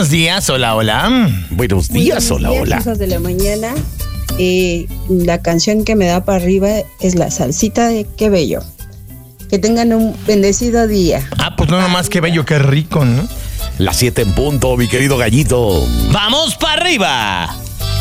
buenos días, hola, hola. Buenos días, hola. Hijos de la mañana. La canción que me da para arriba es la salsita de Qué Bello. Que tengan un bendecido día. Pues no nomás Qué Bello, qué rico, ¿no? Las 7 en punto, mi querido Gallito. ¡Vamos para arriba!